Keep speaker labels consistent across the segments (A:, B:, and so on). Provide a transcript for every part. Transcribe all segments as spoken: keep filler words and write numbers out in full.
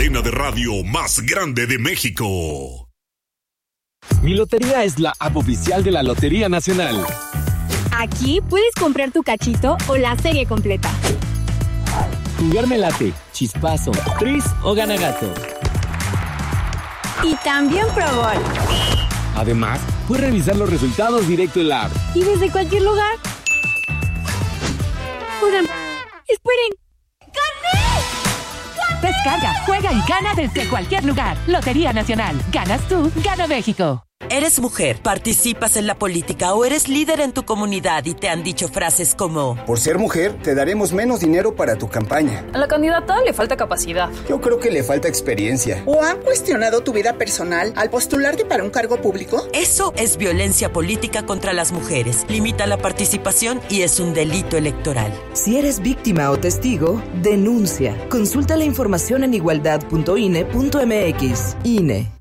A: cadena de radio más grande de México.
B: Mi Lotería es la app oficial de la Lotería Nacional.
C: Aquí puedes comprar tu cachito o la serie completa.
B: Jugar Late, Chispazo, Tris o Ganagato.
C: Y también Pro Bowl.
B: Además, puedes revisar los resultados directo en la app.
C: Y desde cualquier lugar. Oigan, esperen. ¡Gané! ¡Gané!
D: Descarga, juega y gana desde cualquier lugar. Lotería Nacional. Ganas tú, gana México.
E: ¿Eres mujer, participas en la política o eres líder en tu comunidad y te han dicho frases como:
F: por ser mujer, te daremos menos dinero para tu campaña?
G: A la candidata le falta capacidad.
F: Yo creo que le falta experiencia.
H: ¿O han cuestionado tu vida personal al postularte para un cargo público?
E: Eso es violencia política contra las mujeres. Limita la participación y es un delito electoral.
I: Si eres víctima o testigo, denuncia. Consulta la información en igualdad punto i n e punto m x. I N E.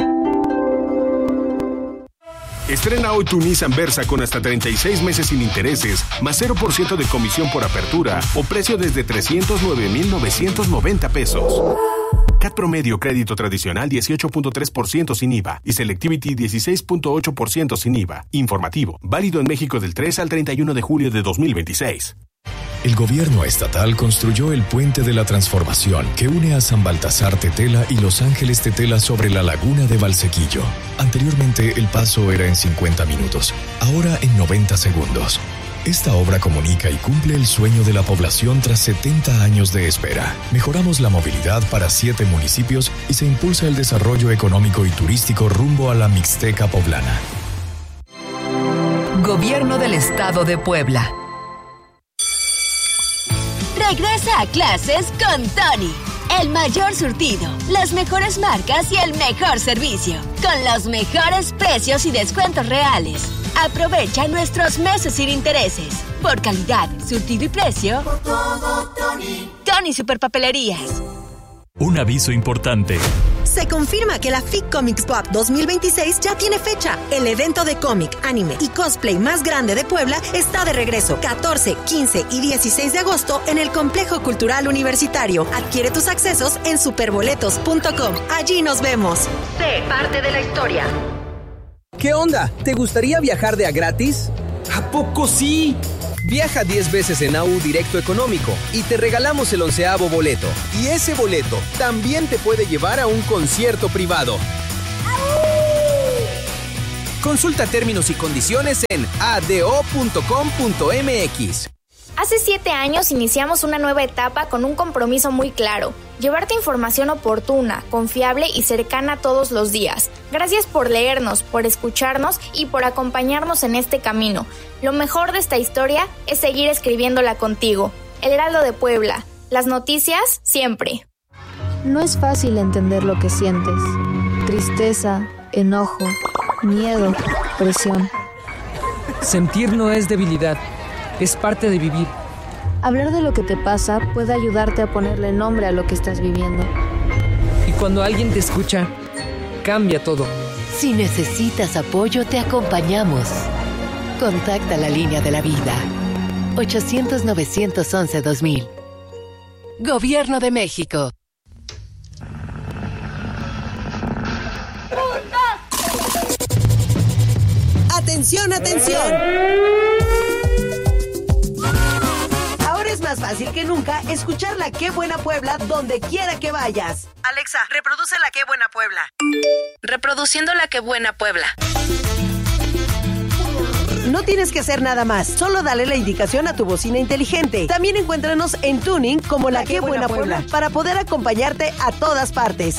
J: Estrena hoy tu Nissan Versa con hasta treinta y seis meses sin intereses, más cero por ciento de comisión por apertura o precio desde trescientos nueve mil novecientos noventa pesos. C A T promedio crédito tradicional dieciocho punto tres por ciento sin I V A y Selectivity dieciséis punto ocho por ciento sin I V A. Informativo, válido en México del tres al treinta y uno de julio de dos mil veintiséis.
K: El gobierno estatal construyó el Puente de la Transformación que une a San Baltasar Tetela y Los Ángeles Tetela sobre la laguna de Valsequillo. Anteriormente el paso era en cincuenta minutos, ahora en noventa segundos. Esta obra comunica y cumple el sueño de la población tras setenta años de espera. Mejoramos la movilidad para siete municipios y se impulsa el desarrollo económico y turístico rumbo a la Mixteca poblana.
L: Gobierno del Estado de Puebla.
M: Regresa a clases con Tony. El mayor surtido, las mejores marcas y el mejor servicio. Con los mejores precios y descuentos reales. Aprovecha nuestros meses sin intereses. Por calidad, surtido y precio. Por todo, Tony. Tony Superpapelerías.
N: Un aviso importante.
O: Se confirma que la F I C Comics Pop dos mil veintiséis ya tiene fecha. El evento de cómic, anime y cosplay más grande de Puebla está de regreso catorce, quince y dieciséis de agosto en el Complejo Cultural Universitario. Adquiere tus accesos en superboletos punto com. Allí nos vemos.
P: Sé parte de la historia.
Q: ¿Qué onda? ¿Te gustaría viajar de a gratis? ¿A poco sí? Viaja diez veces en A U Directo Económico y te regalamos el onceavo boleto. Y ese boleto también te puede llevar a un concierto privado. Consulta términos y condiciones en a d o punto com punto m x.
R: Hace siete años iniciamos una nueva etapa con un compromiso muy claro: llevarte información oportuna, confiable y cercana todos los días. Gracias por leernos, por escucharnos y por acompañarnos en este camino. Lo mejor de esta historia es seguir escribiéndola contigo. El Heraldo de Puebla. Las noticias siempre.
S: No es fácil entender lo que sientes. Tristeza, enojo, miedo, presión.
T: Sentir no es debilidad. Es parte de vivir.
S: Hablar de lo que te pasa puede ayudarte a ponerle nombre a lo que estás viviendo.
T: Y cuando alguien te escucha, cambia todo.
L: Si necesitas apoyo, te acompañamos. Contacta la línea de la vida. ochocientos, novecientos once, dos mil. Gobierno de México.
O: Atención, atención. Es más fácil que nunca escuchar la Qué Buena Puebla donde quiera que vayas.
U: Alexa, reproduce la Qué Buena Puebla. Reproduciendo la Qué Buena Puebla.
O: No tienes que hacer nada más, solo dale la indicación a tu bocina inteligente. También encuéntranos en Tuning como la, la Qué Buena, Buena Puebla, Puebla para poder acompañarte a todas partes.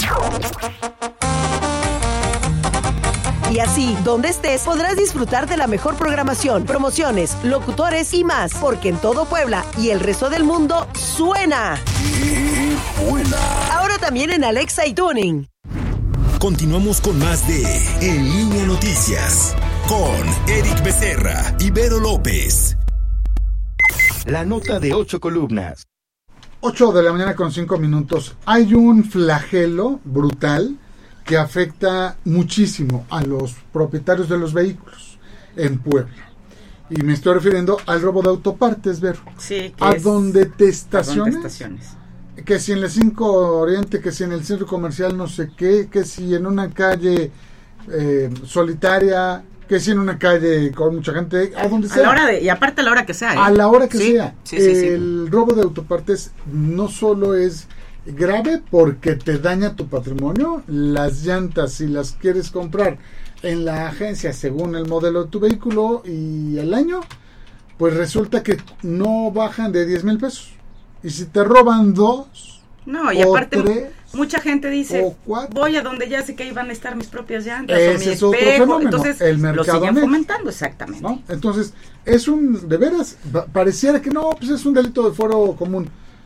O: Y así, donde estés, podrás disfrutar de la mejor programación, promociones, locutores y más, porque en todo Puebla y el resto del mundo suena.
A: ¡Qué buena!
O: Ahora también en Alexa y Tuning.
A: Continuamos con más de En Línea Noticias, con Eric Becerra y Vero López.
V: La nota de ocho columnas.
W: ocho de la mañana con cinco minutos. Hay un flagelo brutal que afecta muchísimo a los propietarios de los vehículos en Puebla. Y me estoy refiriendo al robo de autopartes, Vero.
X: Sí.
W: A donde te estaciones,
X: estaciones.
W: que si en el cinco Oriente, que si en el centro comercial no sé qué, que si en una calle eh, solitaria, que si en una calle con mucha gente, a donde sea.
B: A la hora de, y aparte a la hora que sea. ¿eh?
W: A la hora que
B: sí,
W: sea.
B: Sí, sí,
W: el
B: sí.
W: robo de autopartes no solo es grave porque te daña tu patrimonio, las llantas, si las quieres comprar en la agencia según el modelo de tu vehículo y el año, pues resulta que no bajan de diez mil pesos. Y si te roban dos,
B: no, y aparte
W: tres,
B: mucha gente dice, voy a donde ya sé que ahí van a estar mis propias llantas
W: ese
B: o mi
W: es
B: espejo,
W: otro fenómeno,
B: entonces
W: el mercado
B: lo siguen
W: negro,
B: fomentando, exactamente.
W: ¿no? Entonces, es un, de veras, pareciera que no, pues es un delito de fuero común.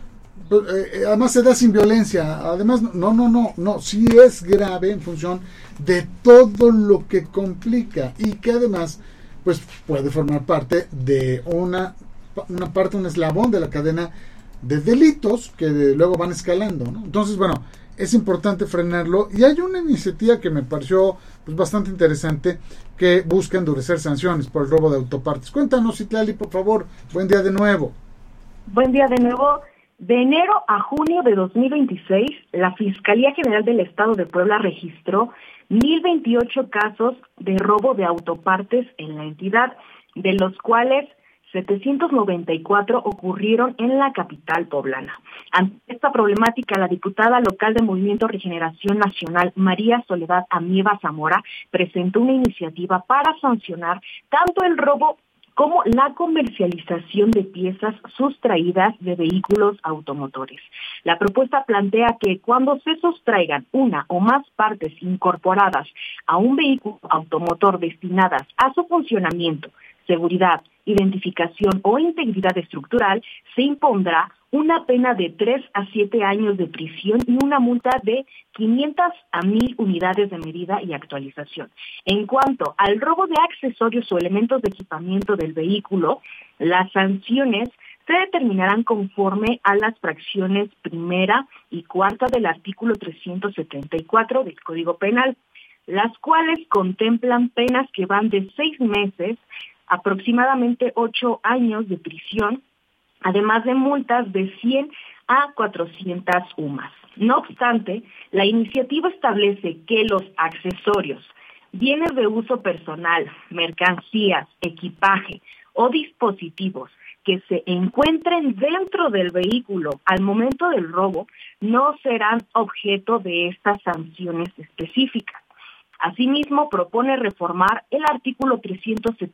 W: Eh, además se da sin violencia, además, no, no, no, no, sí es grave en función de todo lo que complica y que además, pues puede formar parte de una, una parte, un eslabón de la cadena de delitos que de, luego van escalando, ¿no? Entonces, bueno, es importante frenarlo y hay una iniciativa que me pareció pues bastante interesante que busca endurecer sanciones por el robo de autopartes. Cuéntanos, Citlali, por favor. Buen día de nuevo.
C: Buen día de nuevo. De enero a junio de dos mil veintiséis, la Fiscalía General del Estado de Puebla registró mil veintiocho casos de robo de autopartes en la entidad, de los cuales setecientos noventa y cuatro ocurrieron en la capital poblana. Ante esta problemática, la diputada local de Movimiento Regeneración Nacional, María Soledad Amieva Zamora, presentó una iniciativa para sancionar tanto el robo como la comercialización de piezas sustraídas de vehículos automotores. La propuesta plantea que cuando se sustraigan una o más partes incorporadas a un vehículo automotor destinadas a su funcionamiento, seguridad, identificación o integridad estructural, se impondrá una pena de tres a siete años de prisión y una multa de quinientas a mil unidades de medida y actualización. En cuanto al robo de accesorios o elementos de equipamiento del vehículo, las sanciones se determinarán conforme a las fracciones primera y cuarta del artículo trescientos setenta y cuatro del Código Penal, las cuales contemplan penas que van de seis meses aproximadamente ocho años de prisión, además de multas de cien a cuatrocientas U M A S. No obstante, la iniciativa establece que los accesorios, bienes de uso personal, mercancías, equipaje o dispositivos que se encuentren dentro del vehículo al momento del robo no serán objeto de estas sanciones específicas. Asimismo, propone reformar el artículo trescientos